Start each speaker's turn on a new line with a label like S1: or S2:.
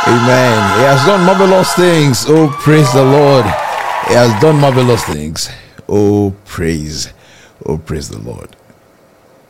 S1: Amen. He has done marvelous things. Oh, praise the Lord. He has done marvelous things. Oh, praise the Lord.